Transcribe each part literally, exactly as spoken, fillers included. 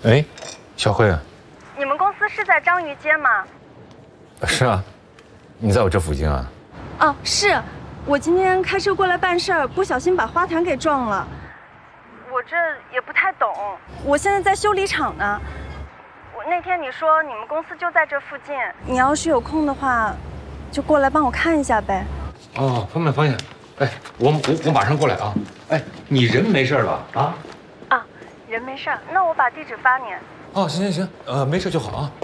哎，小慧， 你们公司是在章鱼街吗？ 是啊，你在我这附近啊？ 哦，是，我今天开车过来办事儿，不小心把花坛给撞了。我这也不太懂，我现在在修理厂呢。我那天你说你们公司就在这附近，你要是有空的话，就过来帮我看一下呗。 哦，方便方便。哎，我我我马上过来啊。哎，你人没事吧？啊？ 啊，人没事，那我把地址发你。 哦，行行行，呃，没事就好啊。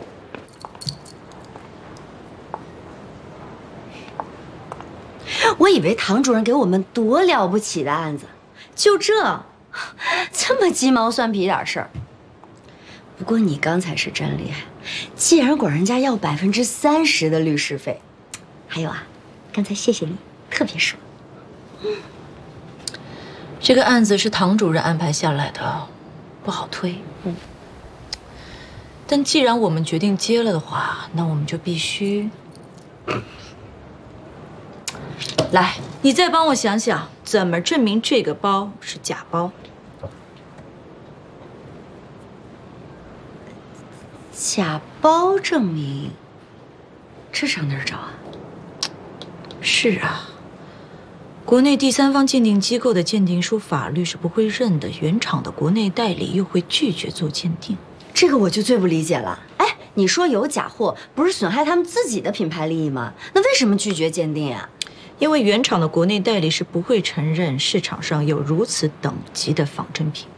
我以为唐主任给我们多了不起的案子，就这，这么鸡毛蒜皮点事儿。不过你刚才是真厉害，既然管人家要百分之三十的律师费，还有啊，刚才谢谢你，特别爽。 这个案子是唐主任安排下来的，不好推。嗯。但既然我们决定接了的话，那我们就必须。来，你再帮我想想，怎么证明这个包是假包？ 假包证明，这上哪儿找啊？ 是啊。国内第三方鉴定机构的鉴定书法律是不会认的，原厂的国内代理又会拒绝做鉴定， 这个我就最不理解了。哎，你说有假货，不是损害他们自己的品牌利益吗？那为什么拒绝鉴定呀？ 因为原厂的国内代理是不会承认市场上有如此等级的仿真品。